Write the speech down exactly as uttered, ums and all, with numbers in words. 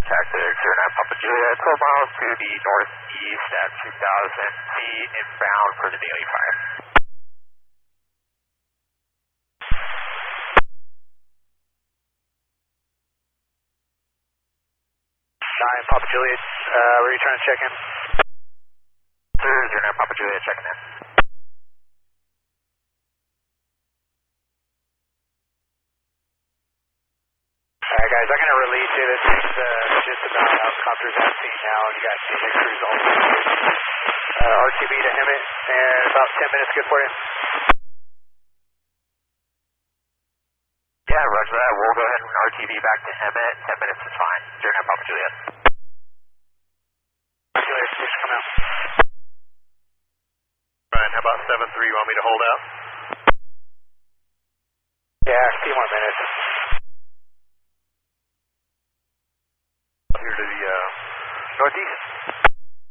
contact the zero nine Papa Juliet, twelve miles to the northeast at two thousand feet inbound for the daily fire. nine Papa Juliet, uh, were you trying to check in? Sir, zero nine Papa Juliet checking in. Alright guys, I'm going to release you. This is uh, just about helicopters at sea now, and you guys see the crews all over the place. Uh, R T B to Hemet, and about ten minutes good for you? Yeah, roger that. We'll go ahead and R T B back to Hemet. ten minutes is fine. zero nine Papa Juliet. Juliet, please come out. Ryan, how about seven three? You want me to hold out? Yeah, a few more minutes. Here to the uh, northeast.